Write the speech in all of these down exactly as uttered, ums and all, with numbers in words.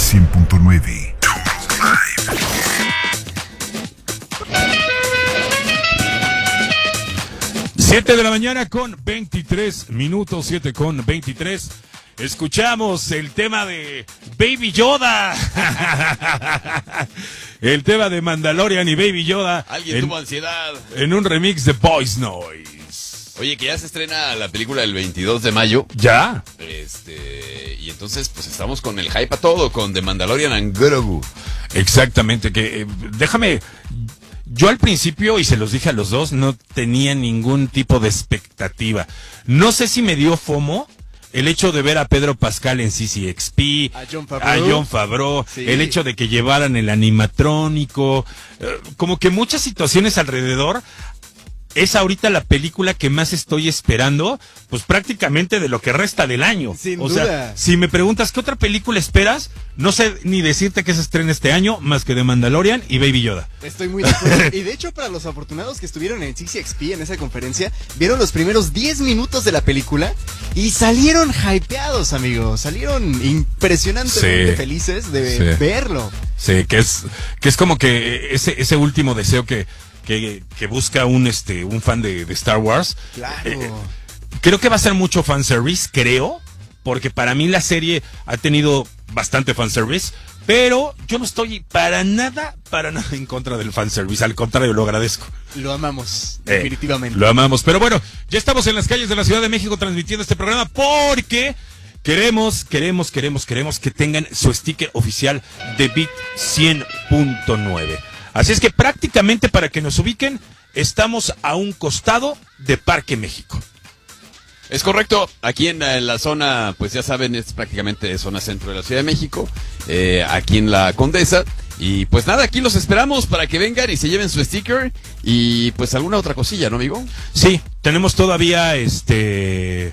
cien punto nueve. siete de la mañana con veintitrés minutos, siete con veintitrés. Escuchamos el tema de Baby Yoda. El tema de Mandalorian y Baby Yoda. Alguien en, tuvo ansiedad. En un remix de Boys Noise. Oye, que ya se estrena la película el veintidós de mayo. ¿Ya? Este, y entonces pues estamos con el hype a todo, con The Mandalorian and Grogu. Exactamente, que eh, déjame... Yo al principio, y se los dije a los dos, no tenía ningún tipo de expectativa. No sé si me dio FOMO el hecho de ver a Pedro Pascal en C C X P, a Jon Favreau, a Jon Favreau sí. El hecho de que llevaran el animatrónico, eh, como que muchas situaciones alrededor. Es ahorita la película que más estoy esperando, pues prácticamente de lo que resta del año. Sin o duda. sea, si me preguntas qué otra película esperas, no sé ni decirte que se estrena este año, más que de Mandalorian y Baby Yoda. Estoy muy de acuerdo. Y de hecho, para los afortunados que estuvieron en C C X P en esa conferencia, vieron los primeros diez minutos de la película y salieron hypeados, amigos. Salieron impresionantemente Sí. felices de Sí. verlo. Sí, que es que es como que ese ese último deseo que que, que busca un este un fan de, de Star Wars. Claro. Eh, creo que va a ser mucho fanservice, creo, porque para mí la serie ha tenido bastante fanservice, pero yo no estoy para nada, para nada en contra del fanservice, al contrario, lo agradezco. Lo amamos, Eh, definitivamente. Lo amamos, pero bueno, ya estamos en las calles de la Ciudad de México transmitiendo este programa porque queremos, queremos, queremos, queremos que tengan su sticker oficial de Beat cien punto nueve. Así es que prácticamente para que nos ubiquen, estamos a un costado de Parque México. Es correcto, aquí en la, en la zona, pues ya saben, es prácticamente zona centro de la Ciudad de México, eh, aquí en la Condesa. Y pues nada, aquí los esperamos para que vengan y se lleven su sticker y pues alguna otra cosilla, ¿no, amigo? Sí, tenemos todavía este...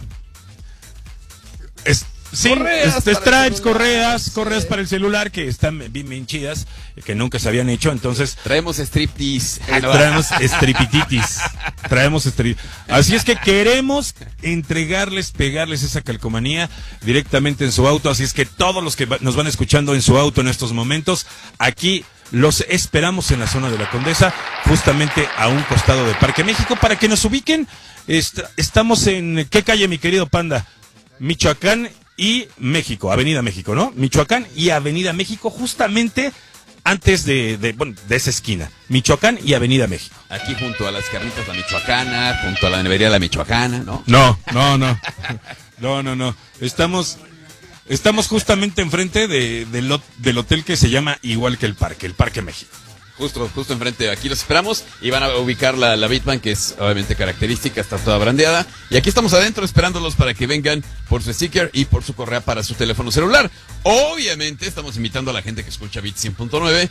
es- sí, Correas este, para el stripes, celular, correas, sí. correas para el celular que están bien, bien chidas, que nunca se habían hecho, entonces... Traemos striptease. Ah, no. Traemos stripititis. Traemos strip. Así es que queremos entregarles, pegarles esa calcomanía directamente en su auto. Así es que todos los que va- nos van escuchando en su auto en estos momentos, aquí los esperamos en la zona de la Condesa, justamente a un costado de Parque México, para que nos ubiquen. Est- estamos en, ¿qué calle, mi querido Panda? Michoacán y México, Avenida México, ¿no? Michoacán y Avenida México, justamente antes de, de, bueno, de esa esquina, Michoacán y Avenida México. Aquí junto a las carnitas La Michoacana, junto a la nevería La Michoacana, ¿no? No, no, no, no, no, no. Estamos, estamos justamente enfrente de, del, hot- del hotel que se llama igual que el parque, el Parque México. Justo, justo enfrente, aquí los esperamos y van a ubicar la, la Bitbank, que es obviamente característica, está toda brandeada. Y aquí estamos adentro esperándolos para que vengan por su sticker y por su correa para su teléfono celular. Obviamente estamos invitando a la gente que escucha Beat cien punto nueve